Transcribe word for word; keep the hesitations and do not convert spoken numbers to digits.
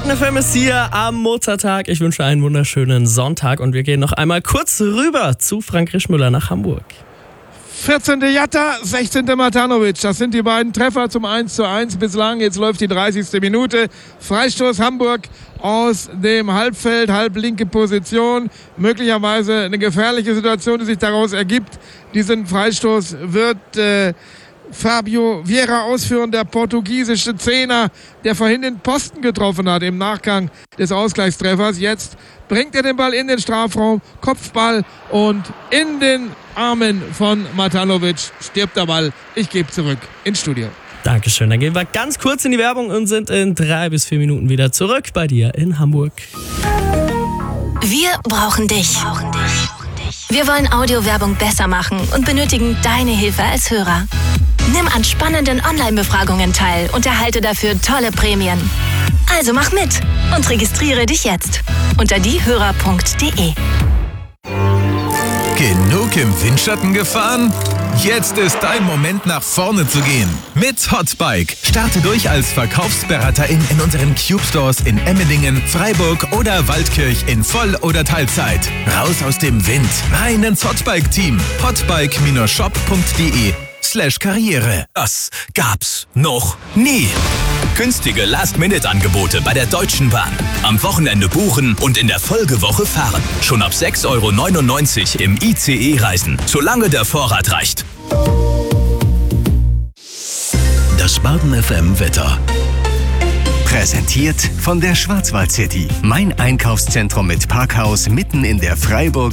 Baden F M ist hier am Mozarttag. Ich wünsche einen wunderschönen Sonntag und wir gehen noch einmal kurz rüber zu Frank Rischmüller nach Hamburg. vierzehnte Jatta, sechzehnte Matanovic. Das sind die beiden Treffer zum eins zu eins bislang. Jetzt läuft die dreißigste Minute. Freistoß Hamburg aus dem Halbfeld, halblinke Position. Möglicherweise eine gefährliche Situation, die sich daraus ergibt. Diesen Freistoß wird äh, Fabio Vieira ausführen, der portugiesische Zehner, der vorhin den Posten getroffen hat im Nachgang des Ausgleichstreffers. Jetzt bringt er den Ball in den Strafraum, Kopfball und in den Armen von Matanovic stirbt der Ball. Ich gebe zurück ins Studio. Dankeschön. Dann gehen wir ganz kurz in die Werbung und sind in drei bis vier Minuten wieder zurück bei dir in Hamburg. Wir brauchen dich. Wir wollen Audiowerbung besser machen und benötigen deine Hilfe als Hörer. Nimm an spannenden Online-Befragungen teil und erhalte dafür tolle Prämien. Also mach mit und registriere dich jetzt unter diehörer punkt de. Genug im Windschatten gefahren? Jetzt ist dein Moment, nach vorne zu gehen. Mit Hotbike. Starte durch als Verkaufsberaterin in unseren Cube-Stores in Emmendingen, Freiburg oder Waldkirch in Voll- oder Teilzeit. Raus aus dem Wind, rein ins Hotbike-Team. hotbike-shop.de slash Karriere. Das gab's noch nie. Günstige Last-Minute-Angebote bei der Deutschen Bahn. Am Wochenende buchen und in der Folgewoche fahren. Schon ab sechs Euro neunundneunzig im I C E reisen, solange der Vorrat reicht. Das Baden F M Wetter. Präsentiert von der Schwarzwald City. Mein Einkaufszentrum mit Parkhaus mitten in der Freiburg